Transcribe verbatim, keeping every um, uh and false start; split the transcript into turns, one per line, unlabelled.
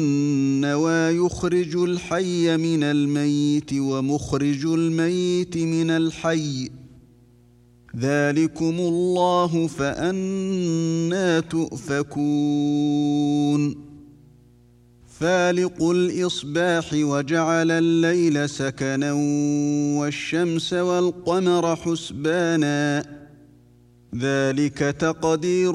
النوى يخرج الحي من الميت ومخرج الميت من الحي ذلكم الله فأنى تؤفكون فالق الإصباح وجعل الليل سكنا والشمس والقمر حسبانا ذلك تقدير